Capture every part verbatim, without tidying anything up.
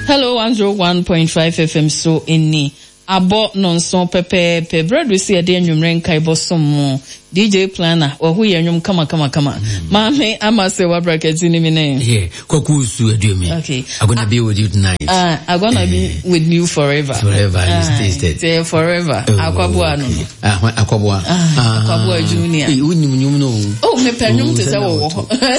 Hello, one oh one point five F M so inni. Abo nonson pepe pe bread we see a day nyumren kai bosom D J Planner or who yanyum kama kama kama. Mame ama se wa brackets in me name. Yeah, kokusu adumi. Okay. I'm gonna uh, be with you tonight. Ah, uh, I'm gonna uh, be with you forever. Forever, uh, you stay stay forever. Oh, Akwabua no. Ah, Akwabua. Ah, Akwabua Junior. Eh, unyum nyum no. Oh, me penyum te se wo.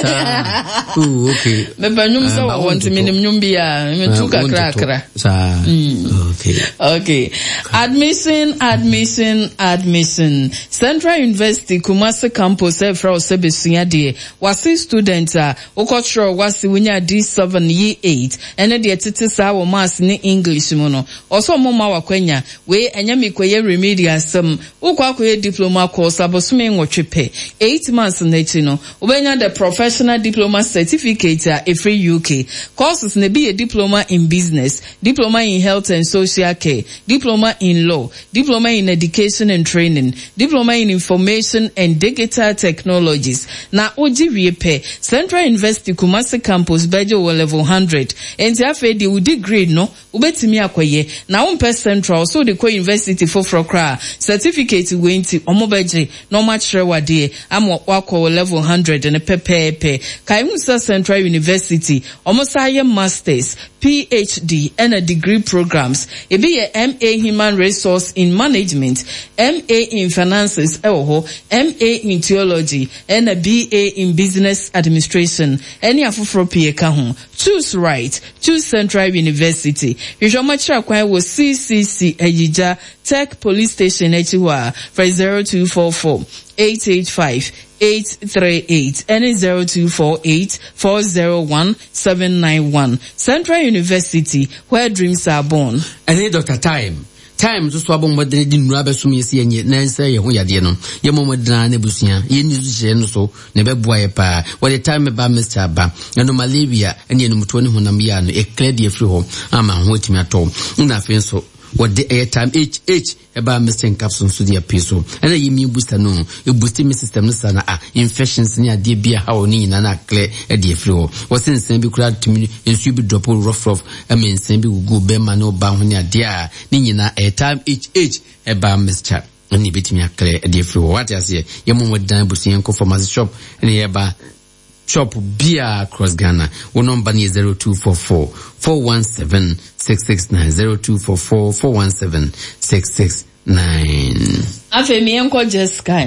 Oh, okay. Me penyum se wo want me nim nyum bia, me tuka kra kra. Sa. Okay. Okay. Admission, admission, admission. Central University Kumasi campus Efra Osebesunya de wasi student a okotro wasi winya D seven year eight ene de tete sa wo mass ni English mu no. Oso mo ma wakwanya we enya mikoye remedial sem ukwa akoye diploma course abosome nwotwepe eight months na chi no ubenya the professional diploma certificate a Efri U K. Courses ne be a diploma in business, diploma in health and social care, diploma in law, diploma in education and training, diploma in information and digital technologies. Na oji wiepe Central University Kumasi campus bejo wo level one hundred. Enti afa di udi grade no ubetimi akoye. Na umpe Central so de ko university for frokra certificate wenti omobeje no machre wade amo wako level one hundred and pepepe. Kai Musa Central University omosaye masters, P H D and a degree programs. E be a M A Human Resource in Management, M A in Finances, M A in Theology, and a B A in Business Administration. Any afufro pie ka ho. Choose right. Choose Central University. Yomachira kwa wo C C C Ejija Tech Police Station Echiwa for zero two four four eight eight five eight three eight and zero two four eight four zero one seven nine one. Central University, where dreams are born. And Doctor Time. Time to swab on what they didn't rubber sum you see and yet Nancy, who ya dear no, your mama dran nebusia, ye knew so, never boy pa, what the time about Mister Ba, and no Malavia, and ye no twenty one ambiano, a clear dear flu, I'm a waiting at home, nothing so. What the airtime H H about Mister Capsule to the peso, and I mean booster no, you boosting me system sana infections near dear beer how ni nana clear a dear flow. What's in Sambi crowd to me and Subi drop rough rough, I mean Sambi will go bear no bound near dear, Nina airtime H H about Mister and you beat me a clear a dear flow. What I say, your mom would dine busting from my shop and hereby. Shop beer across Ghana. One number is zero two four four four one seven six six nine zero two four four four one seven six six nine. Afe mi enko Jessica.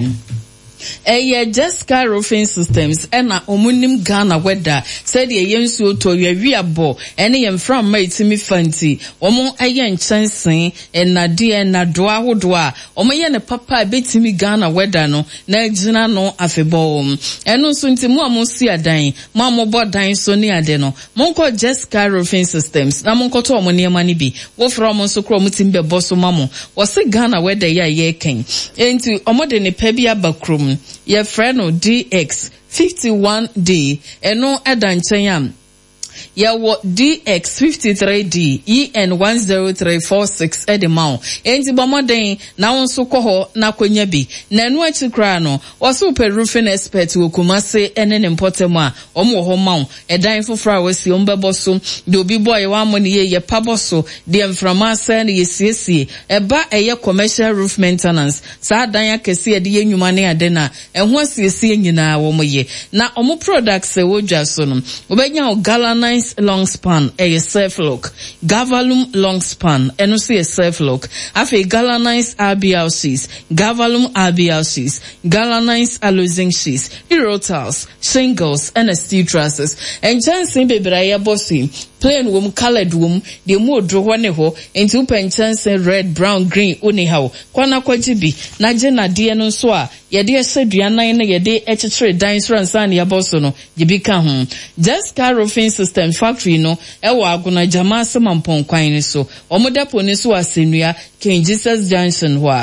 Eye Jessica Roofing Systems ena omunim Ghana weather said ye yensu to ye wiabo ene ye mfram ma itimi fanti omo eye nchansen ena de na do ahodo a omo ye ne papa betimi Ghana weather no na agina no afebo eno so ntimu amo si adan mo amo bodan so ni ade no monko Jessica Roofing Systems na monko to omo ne mani bi wo fra omo so kro mutimbe boso mamo wo se Ghana weather ya ye ken enti omo de ne pa bi abakrom your friend no D X fifty-one D eno edanchanyam ya wo D X fifty-three D E N one zero three four six edemao enti bomoden na wonso koho na konya bi na enu achi kra no wo super roofing expert wo Kumasi ene ne mpotem a omo ho mawo edan fofora wasi ombeboso de obi boy wa amone ye ye paboso de mframasa na ye siesie eba eye commercial roof maintenance sa dan akese de ye nwuma ne ade na eho asiesie nyina wo moye na omo products e wo dwa so no obenya o galvanized long span a self look, Gavalum long span, and also a self look. Afe galvanized R B L Cs, Gavalum R B L Cs, galvanized aluzinc sheets, hero tiles, shingles, and a steel trusses. And Jansen Bebraya Bossy, plain womb, colored womb, the more drowaneho, into penchance red, brown, green, uniho, Kwana Kwajibi, Najena Diano Swa, Yadia said Diana in a day etch trade, dines ransan yabosono, Jibika home. Just car roofing system factory no, Ewa Guna Jamasa Mampon Quine so, Omodapo Nisu Asinria, King Jesus Johnson wa.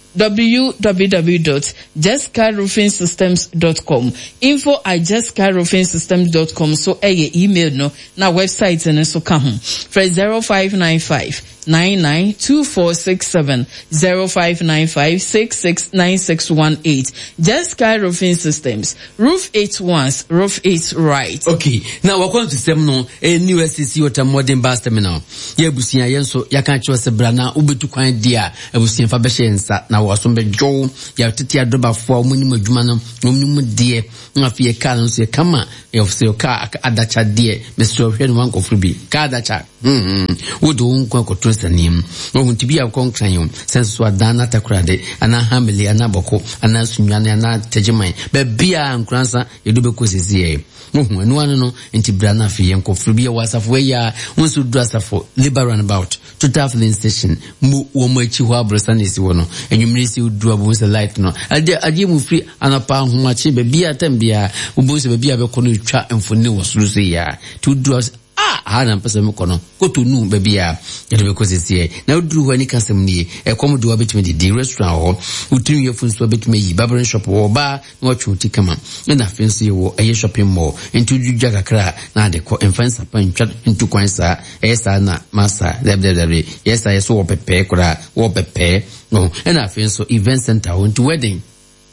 w w w dot jessica roofing systems dot com, info at jessica roofing systems dot com. So eye email no na website and so come for zero five nine five nine nine two four six seven zero five nine five six six nine six one eight. Jessica Roofing Systems. Roof it once, roof it right. Okay. Now we're going to sem no a new S C C or modern bus terminal. Ye busia yenso ya kan cho se brana ubetu kwan dia e busia fa be hyensa na wo so be dwo ya tete adoba fo omuni madwuma no omuni de na fie ka no se kama e ofse ka adacha de Mister Ohwen wan ko frubi ka adacha mhm wodo nkwa ko trosanim ohun tibia ko nkran yo senso adana takrade ana hamili ana boko ana sunwane ana tejeman be bia nkransa edo be ko sesiye ohun anu anu no nti brana fie nko frubi ya wasafo ya unsu do asafo liberal about total filling station mu wo mo achi ho abrosa na esi wo no enwumire si udu abu se light no ade ade mu free anapa ho achi be bia tambia ubu se be bia be ko no twa mfoni wo suru se ya to do ah hana mpesa me kono koto nu be bia yede be ko sesiye na uduru ho ani kasem nie e komo do abetime di restaurant ho utiri yefun so abetime yi barbering shop wo ba na wachu tikama na fensi wo eye shopping mall into juja kakra na de ko enfansa pan twa into kwansa esa na masa debdebdebe yesa yeso wo pepe kura wo pepe no na fenso event center ho into wedding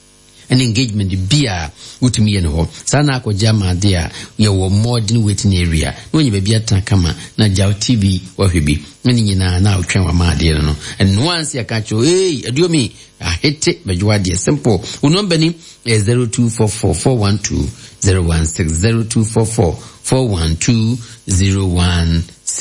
an engagement bia utimi ye no sana ako jama dia ye wo modern waiting area no nyi bia tan kama na jaw T V wa hwebi ngani nyina na otwen wa ma dia no and once ya ka cho eh adiomi a hete bejwa dia simple unomba ni zero two four four four one two zero one six zero two four four four one two zero one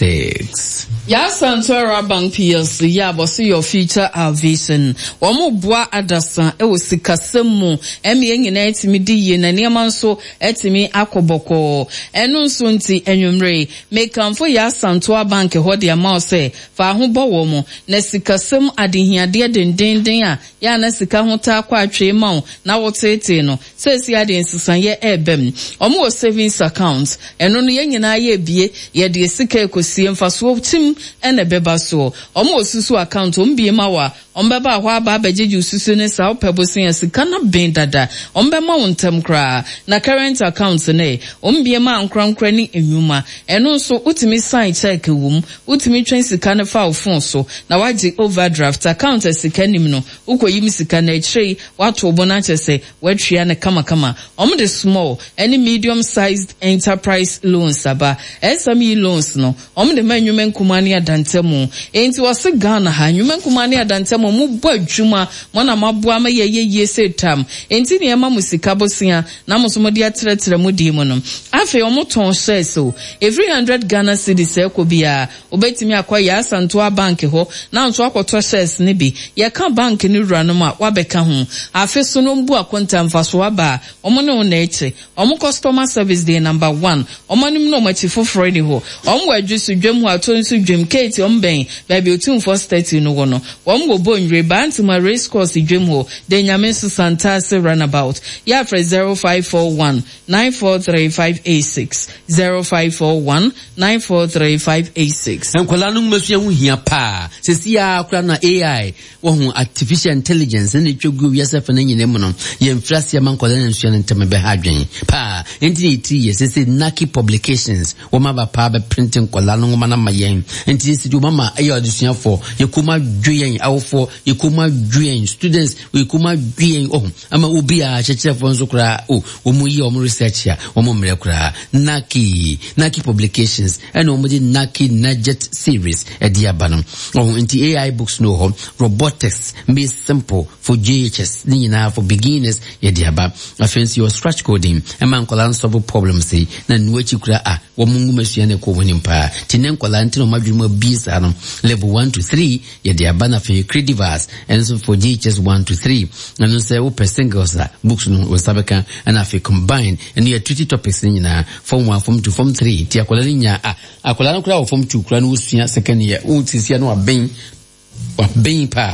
six. Ya Santora Bank P L C ya bosi your future our vision. Omo boa adasa e wo sikasem mu emi enyina etimi di ye na niam nso etimi akoboko. Enu nso nti enwumre make am for Ya Santora Bank ho de ama se fa ho bo wo mu na sikasem adehiade dendenden a ya na sika ho ta kwa atwe ma na wo tete no se si ade nsisan ye ebem. Omo wo savings account enu no yenyina ye bie ye de sika kosie mfaso tim ene beba so omo osusu account ombie mawa ombeba ho aba abejeju susu ne sa opebosin asika na ben dada ombema wontem kra na current account ne ombie ma ankrankra ni enwuma eno so utimi sign check wum utimi twen sika ne fa phone so na waji overdraft account asika nim no ukoyim sika na echre wato bona chese watria ne kama kama omo the small any medium sized enterprise loans aba S M E loans no omo de manwumen kumani adantemu enti wose Ghana ha nwumen kumani adantemu mu bo adwuma mo na maboa ma ye ye setam enti ne ma musika bosia na mosomo de atretre mu di mu no afi omo ton shares so every one hundred Ghana cedis e ko bia obetimi akwa Ya Santora Bank ho na nso akoto shares ne bi ye ka bank ni wura no ma wabeka ho afi so no mbu akonta mfaso aba omo ne ona eche omo customer service day number one omo nim no machi foforo ni ho omo adwisu dwam ho ato nso dwam Kate omben baby otum for thirty no wono omo go bonre bantima race course dwam ho de nyame so santase runabout ya for zero five four one nine four three five eight six zero five four one nine four three five eight six. Enkola no mafia hu hia pa sesia akura na A I wo hu artificial intelligence ne twegu yesef na nyine mu no ye mfrasia mankola na nsua nteme be ha adwen pa enti ti yesese Naki Publications wo ma ba pa be printing kola no ma na mayen enti si du mama ayo adusua for ye kuma dwen awfo ye kuma dwen students we kuma dwen oh ama obi a cheche for nso kura oh wo mu yi o mu research ya wo mu mre kura Naki Naki Publications and wo mu di Naki Najet series e dia banom oh enti A I books no ho robotics be simple for G H S ni na for beginners ye dia ba afensi your scratch coding e man kola solve problems say na nwachi kura ah wo mu ngumesua ne ko woni mpa tinen kola ntino madwuma bisa no level one to three ye dia bana for credivers and so for G H S one to three and no say wo per singles books no wo sabeka and afi combine and you treat topics ni na form one form two form three ti akola ni nya ah akola no kura form two kura no usua second year wo tisia no aben aben pa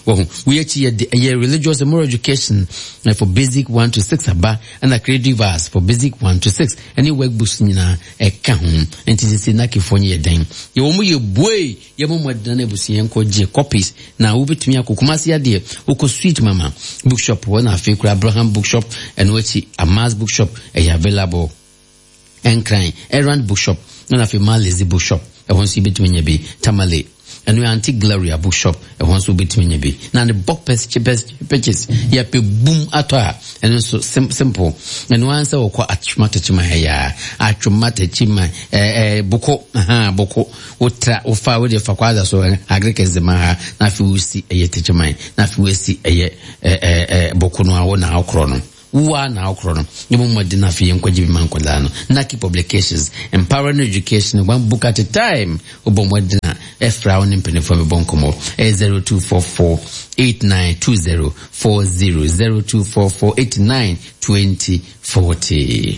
Well, we actually had a religious and moral education uh, for basic one to six aba and a creative arts for basic one to six. Any workbooks nina e ka ho enti sisi na kifonye den. Ye wo mu ye boy ye mo modana ebusi enko je copies na wo betumi akokumasi ade uko sweet mama bookshop one afi kura Abraham bookshop and wechi Amas bookshop e available and crying Errand bookshop na afi Malazi bookshop e won si betumi nyabe Tamale and we anti Gloria bookshop e won so betumi nyabe na the book purchase ya pe boom atoa and so sim, simple and one say okwa atwumata chima ya atwumata chima eh eh boko aha boko otra ofa we de fakwaza so agrikeze ma na fi usi eye techima na fi usi eye eh eh boko no awo na akro no wa na akro no nyemo modi na fi enko jibi mankola no Naki Publications empowering education one book at a time obomodi na efra on impene for me bonkomo zero two four four eight nine two zero four zero zero two four four eight nine twenty forty.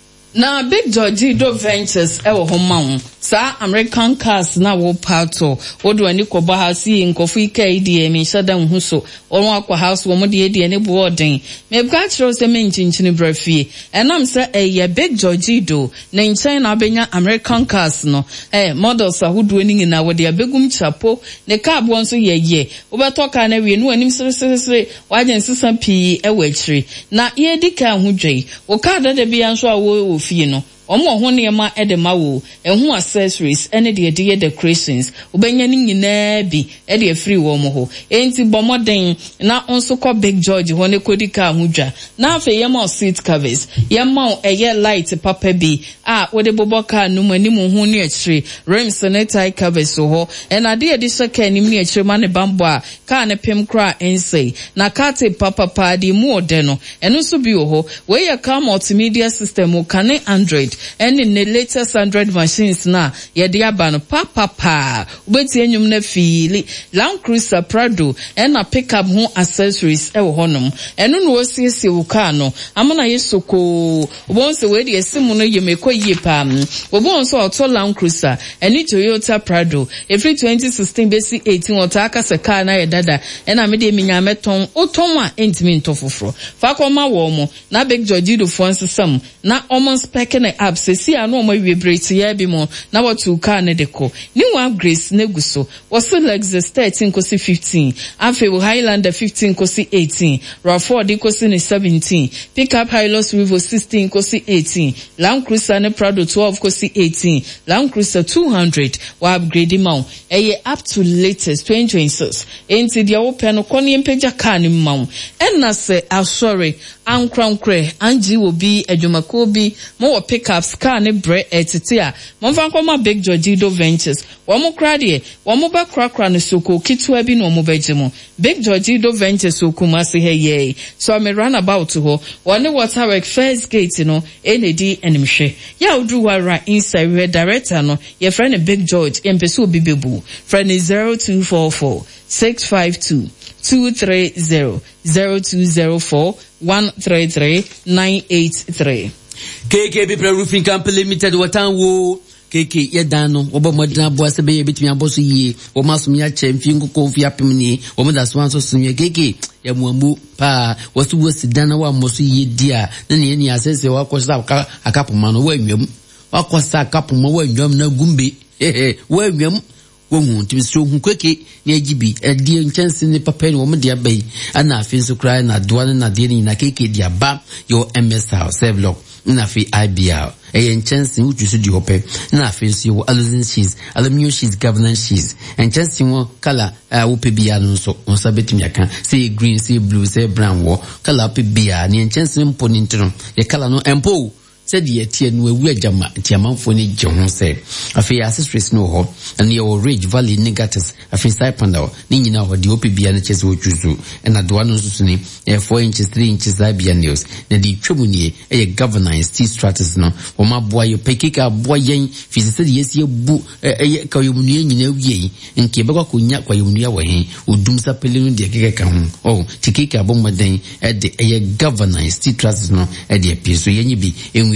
Na Big George Do Ventures ewo homa sa American cars na wo pato odo ani ko ba ha si nkofo ika ide mi shada hu so onwa akwa house wo mo de ide ne boarding me bka chiro se me nchinchini brafie enam se eye Big George Do na nchen na benya American cars no eh models ahodo ani na wo de abegum chapo ne car bo nso yeye wo beto ka na wie no anim sere wajen sesa pi ewa chiri na ye dika hu dwei wo car da de bia nso awo fie no omo ho ne ma edema wo ehu accessories ene de de decorations obenya ni nyina bi e de free wo mo ho enti bomoden na onso ko Big George ho ne kodika hodwa na afa yema seat covers yema eye light papa bi a wo de boboka no manim ho ne akire rims ne tie covers ho en ade de shaka nim ne akire ma ne bambo a ka ne pem kra ensei na kate papa pa di mu ode no eno so bi ho we ya ka multimedia system o kane Android and in the latest Android machines na yedi abano pa pa pa ubeti enyum na fili Land Cruiser Prado and a pickup home accessories e wo honom eno no osiesie wo car no amana yesoko obonse we de esimu no yemeko yie pam obonse auto Land Cruiser eni Toyota Prado every twenty sixteen basi eighteen otaka se car na yedada ena me de minya meton oton a entimi ntofoforo fa koma wo mo na Big George Do fonse sam na omon spec na apps si anu mo vibrate ya bi mo na watu car ne deko ni one Grace neguso was Lexus thirteen kosi fifteen afi Highlander fifteen kosi eighteen RAV four kosi ne seventeen pickup Hilux Revo sixteen kosi eighteen Land Cruiser ne Prado twelve kosi eighteen Land Cruiser two hundred wa upgrade mount eye up to latest twenty twenty-six enti dia wo pe no koni empeja car ne mount enna se asore ankrankre anji wo bi adwumako bi mo pickups car ne bre etete a monfa nkoma Big George Do Ventures wo mo krade wo mo ba krakra ne soko kitwa bi no mo bejemo Big George Do Ventures okuma se heye so me run about ho one water work first gate no enedi enimhwe ya odru wara inside we director no ye friend Big George empese obi bebu friend zero two four four six five two two three zero zero two zero four one three three nine eight three. K K B Roofing Company Limited watan wo K K yedano obo modna bo asebe ye bitumi aboso yi o masum ya champion ko kofi apemni o moda so anso sunye K K ya muambu pa wasu wosidana wa moso yi dia na ne ni asese wa kosa akapo mano wa nwam wa kosa akapo ma wa nwam na gumbe eh wa nwam wonhu tibiso hu kweke ne agibi edie nchanse ne papa ne wo de abai ana afenso kra na doa na de ni na K K dia ba yo M S house sevlog na fi I B R e nchanse utu so di hope na afenso yo aluzin cheese aluminium cheese governance cheese nchanse wo kala wo pe bia no so on sabetimi aka say green say blue say brown wo kala pe bia ne nchanse mpo ni ntino ye kala no empo said ye tie no ewu agama tiamanfo ni je ho se afi accessories no ho and your Ridge Valley negatus afi side panel ni nyina ho de opibia na chese wo chuzu na do no so ni four inches three inches abia news na di twemu ni e governance T stratus no o ma boa yo pekika boa yen fi se de yesi ebu e ka yo munu nyina wie nke be kwa konya kwa yo munu wa he odum sa pele no de keke ka ho oh tikika bo moden e de e governance T stratus no e de episo yenyi bi enwe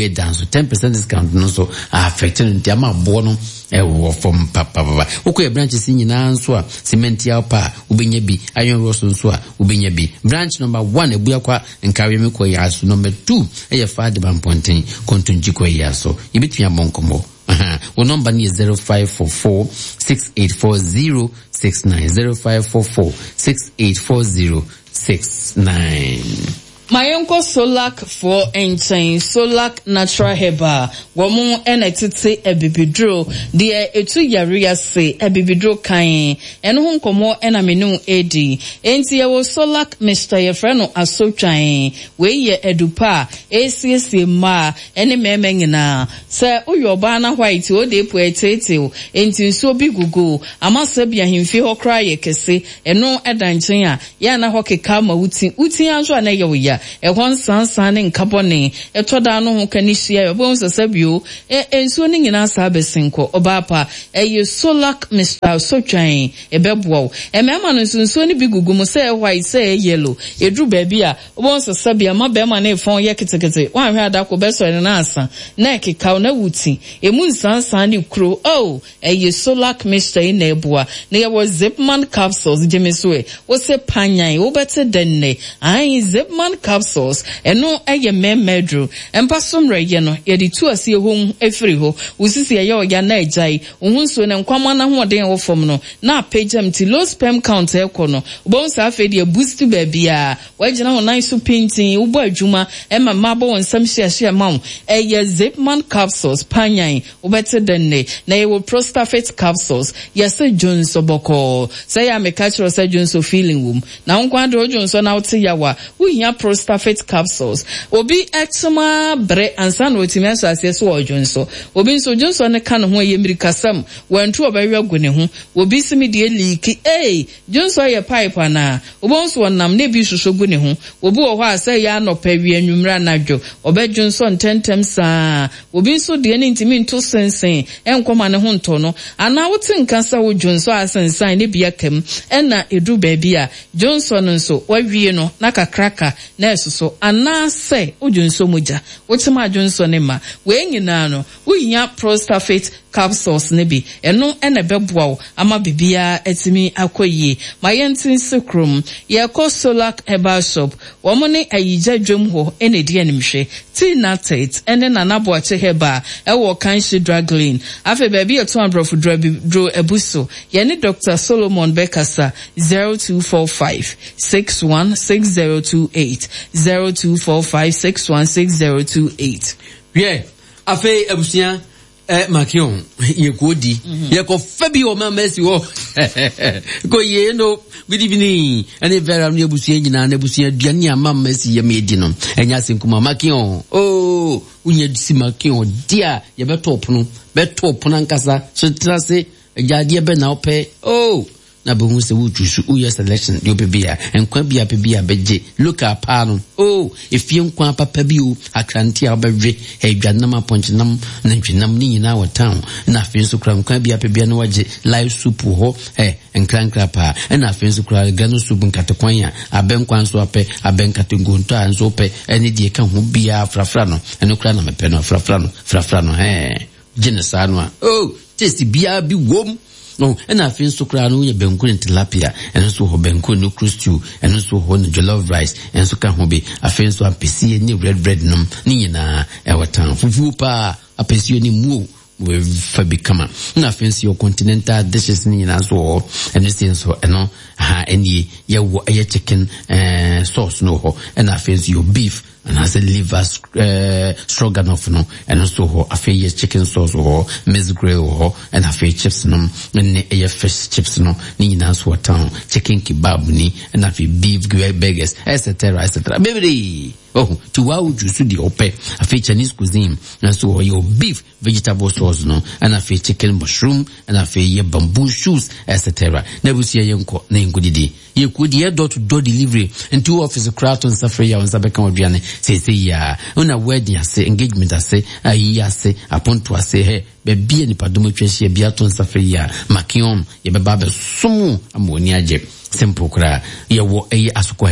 ɛyɛ dan so ten percent discount no so affect no nti ama bo no ɛwɔ from papa papa okɔ branches nyinaa nso a cement ya pa ubenya bi iron rods nso a ubenya bi branch number one ebuakwa nkawe me kɔ ya so number two ɛyɛ Fade Bamponten kontunji kɔ ya so yebetua bonkomo aha wo number ni zero five four four six eight four zero six nine zero five four four six eight four zero six nine. Mayonko Solak for Enchain, Solak Natural Heba, Womu Enetite Ebibidro, dear Etu Yaria se Ebibidro Kain, and whom Komo Enaminu Edi, Entia Solak Mister Yefreno Asochain, we ye Edupa, A C S Ma, any memengina, Sir Uyobana White, O de Poetatil, Enti so big gugu, Amasabia him feel cry a kese, and no Edanchia, Yana Hoke Kama Uti, Uti Anjua Neyoya. E wan san san ne nkabone e toda no ho kanihia e bon sesabio e enso ne nyina sa besenko obapa e ye Solak Mister Sotwan e bebowo e mema no nso ne bi gugu se e white se e yellow e dru ba bi a bon sesabia ma be ma na e fon ye ketekete wan hwe adako be so ne na asa na e kekaw na wuti e mu san san ne kro oh e ye Solak Mister e na eboa na ye was Zipman capsules jemeso e wo se panyan wo bete denne ai Zipman capsules eno eye memedro empasomre ye no ye di tu asie hom efiri ho usisi ye o ya na ejai ohunso ne nkwama na hoden wo fom no na pagem ti low sperm count e kono bon sa afedi e boost ba bia wagina ho nice painting ubo adwuma e ma mabo won sam hia hia mawo eye Zipman capsules panyan ubete denne na ye wo Prostafate capsules yes Jones oboko say ya me catch ro say Jones feeling wom na nkwado Jones na wote yawa wo hia Prostafate capsules obi etuma bre ansa no otimi aso ase so odwonso obi nso dwonso ne ka no ho ye mirikasam wantu obawe agone ho obi simi de leak eh dwonso ye pipe ana obonso wonam ne bi hwehwe gu ne ho obi wo ho ase ya no pawi anwumra nadwo obedwonso ntentem saa obi nso de ne ntimi nto sensen enkoma ne ho nto no ana wote nkansa wo dwonso asensan ne bia kam ena edu ba bia dwonso no nso wawie no na kakraka na so ana se ojunso moja wotima ajunso ne ma we nyina no uyinya Prostafate capsules ne bi eno ene beboa ama bibia etimi akoyie mayentin sekrum ye ko Solak Herbal Shop wo mo ne ayija dwom ho ene di animhwe tina tate ene nanabo ache heba e wo kanshi draglin afi baby eto ambrofo dro ebuso ye ne Doctor Solomon Bekasa zero two four five six one six zero two eight zero two four five six one six zero two eight. Yeah, afi ebusia eh makion ye kodi ye ko fabi o ma mesi wo ko ye no good evening ani vera me ebusia nyina na ebusia duane ama mesi ye medi no enya senkuma makion oh unya disi makion dia ye betop no betop na nkasa so trase ejade be na ope oh na bohu se wutusu uya selection yo bebia enkwa bia bebia beje local pano oh efie nkwa papa bi o akranti a obedwe edwanam aponchenam na ntwenam ni nyina wa town na afie nso kra nkwa bia bebia na waje live soup ho eh enkrankra pa na afie nso kra gano soup nkatekwan ya abenkwa nso ape abenkate ngonto a nso pe ene die ka ho bia frafra no eno kra na mepe no frafra no frafra no eh genesa no oh testi bia bi wom no and I feel so cry no ye benku in tilapia and so ho benku no cruise stew and so ho no jollof rice and so can ho be I feel so apesi ni red bread num ni nyina e watan fufu pa apesi ni mu we fabi kama na fancy your continental dishes ni nyina so and this thing so eno ha eni ye wo ye chicken eh sauce no ho and I fancy your beef and as a liver uh, stroganoff no and also ho afi chicken sauce ho maize grill ho and afi chips no and a fish chips no ni nyina so town chicken kebab ni and afi beef burgers etc etc baby oh to wow juice di ope afi Chinese cuisine and so your beef vegetable sauce no and afi chicken mushroom and afi bamboo shoots etc nebusia yenko na ngudidi ye kudi ye door to door delivery into office Kraton Safria on Sabeka Obiane say say ya una wedding ase engagement ase ayi ase aponto ase he be bia ni padomo twehie bia ton Safria makion ye be ba be sumu amoni aje simple kra ye wo eye asukwa